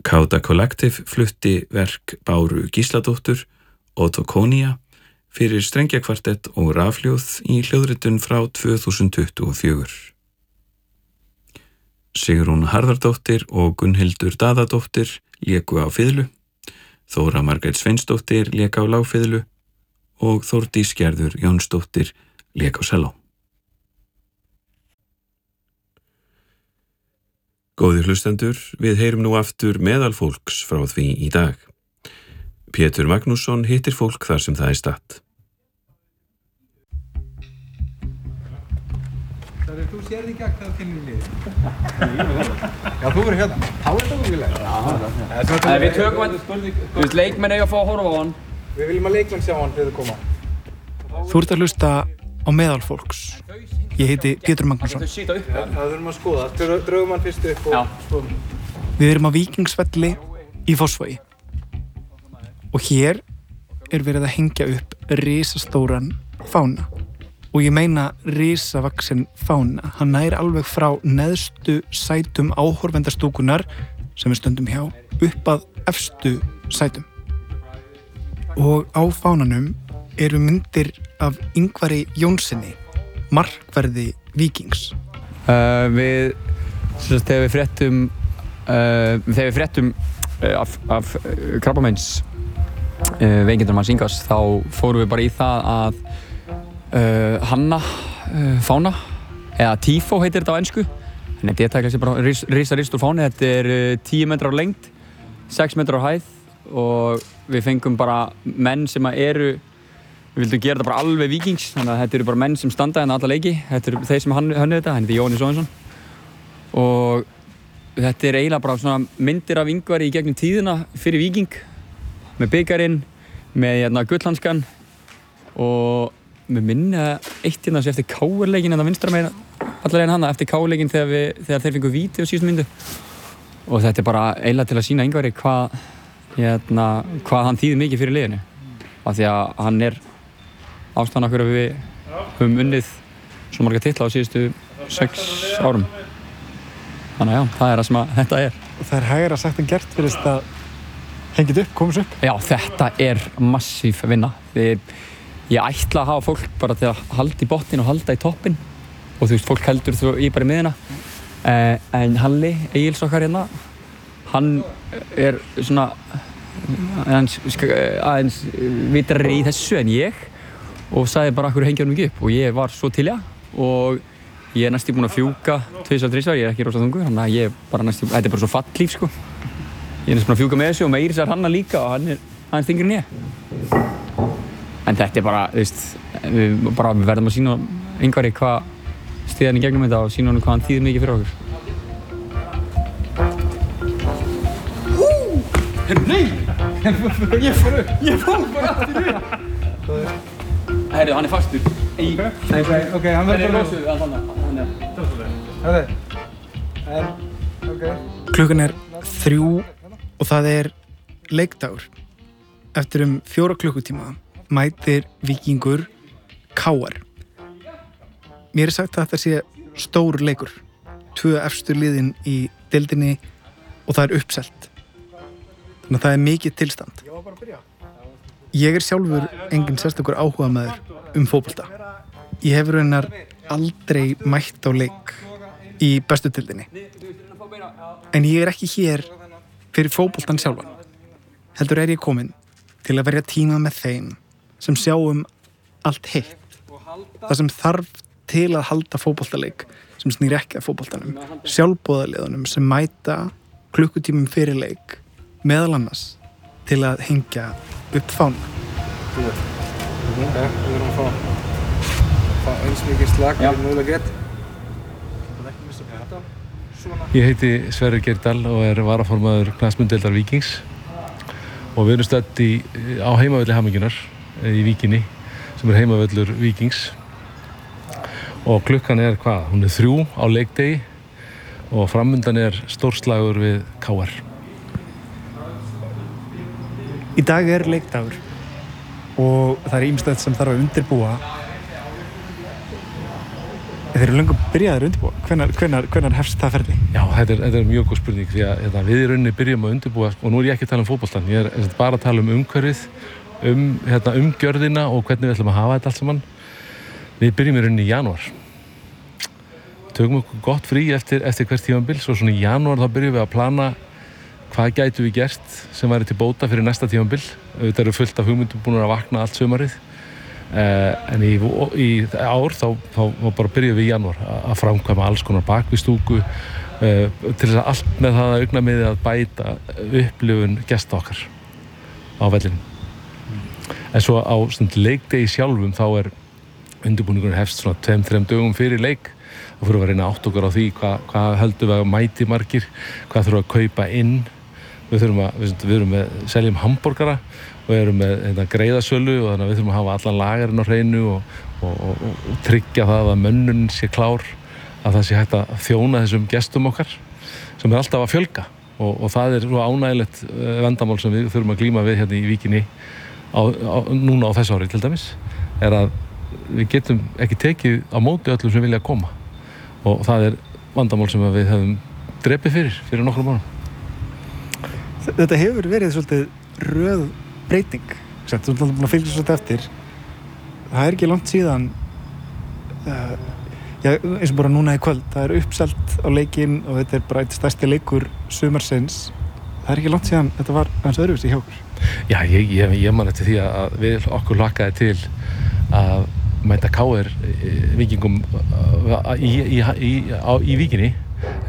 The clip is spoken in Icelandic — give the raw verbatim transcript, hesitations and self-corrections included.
Kauda Collective flutti verk Báru Gísladóttur og Tokonia fyrir strengjakvartett og rafhljóð í hljóðritun frá tvö þúsund tuttugu og fjögur. Sigrún Harðardóttir og Gunnhildur Daðadóttir léku á fiðlu, Þóra Margrét Sveinsdóttir lék á lágfiðlu og Þórdís Gerður Jónsdóttir lék á selló. Góðir hlustendur, við heyrum nú aftur meðal fólks frá því í dag. Pétur Magnússon hittir fólk þar sem það er statt. Þegar þú sérð í gegn það finnir við liðið. Já, þú verður hérna. Þá er það umvilega. Já, það er við tökum hann, þú veist, leikmenn eiga að fá að horfa á hann. Við viljum að leikmenn sjá hann þegar þau koma. Þú ert að hlusta á meðal fólks. Ég heiti Pétur Magnússon. Já, það þurfum að skoða. Draugum hann fyrst upp og skoðum. Við erum á Víkingsvelli í Fossvogi. Og hér er verið að hengja upp risastóran fána. Og ég meina risavaxinn fána. Hann nær alveg frá neðstu sætum áhorfendastúkunnar sem við stöndum hjá upp að efstu sætum. Og á fánanum eru myndir af Ingvari Jónssoni, markverði Víkings. Uh, við, sem sagt, þegar við fréttum, uh, þegar við fréttum uh, af, af uh, krabbameins uh, veikindum hans Ingvars, þá fórum við bara í það að uh, hanna uh, fána, eða tífó heitir þetta á ensku. En þetta er þessi bara ris, risa ristur fáni, þetta er uh, tíu metrar á lengd, sex metrar á hæð og við fengum bara menn sem eru Við vildum gera þetta bara alveg Víkings, þannig að þetta eru bara menn sem standa hérna alla leiki. Þetta eru þeir sem hönnuðu þetta, hann heitir Jóhannes Jóhannsson. Og þetta er eiginlega bara svona myndir af Ingvari í gegnum tíðina fyrir Víking. Með bikarinn, með hérna gullhanskan og með minna eitt hérna sem eftir K R-leikinn hérna vinstra megin, allar einn hana eftir K R-leikinn þegar, við, þegar þeir fengu víti á síðustu myndu. Og þetta er bara eiginlega til að sýna Ingvari hvað, hérna, hvað hann þýðir mikið fyrir liðinu. Af því að hann er ástæðan okkur að við höfum unnið svona marga titla á síðustu sex árum. Þannig að já, það er það sem að þetta er. Og það er hægara sagt en gert fyrir þess að hengið upp, komast upp. Já, þetta er massíf vinna. Þeir, ég ætla að hafa fólk bara til að halda í botnin og halda í toppin. Og þú veist, fólk heldur þú í bara í miðina. Eh, en Halli, Egils okkar hérna, hann er svona aðeins, aðeins vitrari í þessu en ég. Og sagði bara okkur hengja hann ekki upp og ég var svo til já og ég er næstum búinn að fjúka tvisvar, þrisvar, ég er ekki rosa þungur þannig að ég bara næstum, þetta er bara svo fallíf sko ég er næstum búinn að fjúka með þessu og með Íris er hanna líka og hann er aðeins þingri en ég en þetta er bara, þú veist við, bara, við verðum að sýna Ingvari hvað stiðan í gegnum þetta og sýna hann hvað hann þýðir mikið fyrir okkur Hú! Herru, nei! Ég fór upp, ég fór bara aftur upp Herru, hann er fastur í... Ok, ok, hann verður bara lósuð að hann er... Herru, en, ok. Klukkan er þrjú og það er leikdagur. Eftir um fjóra klukkutíma mætir Víkingur K R. Mér er sagt að þetta sé stór leikur. Tvö efstu liðin í deildinni og það er uppselt. Þannig að það er mikið tilstand. Ég var bara að byrja. Ég er sjálfur engin sérstakur áhugamaður um fótbolta. Ég hef raunar aldrei mætt á leik í bestu deildinni. En ég er ekki hér fyrir fótboltan sjálfan. Heldur er ég kominn til að verja tíma með þeim sem sjáum allt heitt. Það sem þarf til að halda fótboltaleik sem snýr ekki að fótboltanum. Sjálfboðaliðunum sem mæta klukkutímum fyrir leik meðal annars til að hengja upp fána. Ok, við erum að fá, fá eins mikið slag við mögulega gett. Það er ekki missa búta. Svona. Ég heiti Sverrir Geirdal og er varaformaður knattspyrnudeildar Víkings og við erum stödd í, á heimavelli Hamingjunar í Víkinni sem er heimavöllur Víkings og klukkan er hvað? Hún er þrjú á leikdegi og framundan er stórslagur við K R. Í dag er leikdagur og það er ýmislegt sem þarf að undirbúa Þeir eru löngu byrjaðir að undirbúa. Hvenær, hvenær, hvenær hefst það ferli? Já, þetta er, þetta er mjög góð spurning því að hérna, við í rauninni byrjum að undirbúa og nú er ég ekki að tala um fótboltann, ég er bara að tala um umhverfið, um hérna, umgjörðina og hvernig við ætlum að hafa þetta allt saman. Við byrjum í rauninni í janúar. Tökum okkur gott frí eftir, eftir hvert tímabil, svo svona í janúar þá byrjum við að plana hvað gætu við gert sem væri til bóta fyrir næsta tímabil. Þetta eru fullt af hugmyndum búin að vakna allt sumarið. Uh, en í, í ár þá, þá, þá bara byrjum við í janúar að framkvæma alls konar bakvistúku uh, til þess að allt með það að augna með að bæta upplifun gesta okkar á vellinum. En svo á leikdegi sjálfum þá er undirbúningurinn hefst svona tveim, þrem dögum fyrir leik. Þá fyrir við að reyna að átta okkur á því hvað, hvað höldum við að mæti margir, hvað þurfum við að kaupa inn. Við þurfum að, við, við erum með seljum hamborgara og við erum með hérna, greiðasölu og þannig að við þurfum að hafa allan lagerinn á hreinu og, og, og, og tryggja það að mönnun sé klár, að það sé hægt að þjóna þessum gestum okkar sem er alltaf að fjölga og, og það er svo ánægilegt vandamál sem við þurfum að glíma við hérna í Víkinni á, á, núna á þessu ári til dæmis, er að við getum ekki tekið á móti öllum sem vilja koma og það er vandamál sem við höfum drepið fyrir, fyrir nokkrum árum. Þetta hefur verið svolítið röð breyting. Þú ert búin að fylgja svolítið eftir. Það er ekki langt síðan, uh, já, eins og bara núna í kvöld, það er uppselt á leikinn og þetta er bara eitt stærsti leikur sumarsins. Það er ekki langt síðan þetta var aðeins öðruvísi hjá okkur. Já, ég, ég, ég man eftir því að við okkur hlakkaði til að mæta K R Víkingum í, í, í, í, í Víkinni